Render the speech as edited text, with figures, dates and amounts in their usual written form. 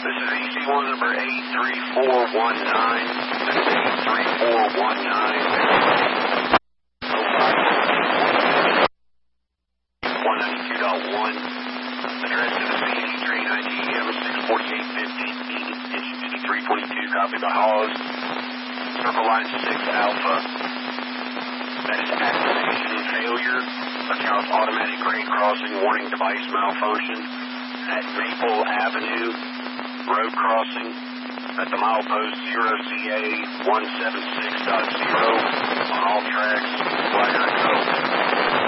This is EC1 number 83419. This is 83419. 192.1. Address to the CD 39GM 64850 5322. Copy by Hawes. Circle line 6 Alpha. That is activation failure. Accounts automatic grade crossing warning device malfunction at Maple Avenue road crossing at the milepost 0CA 176.0 on all tracks. Flagger Code.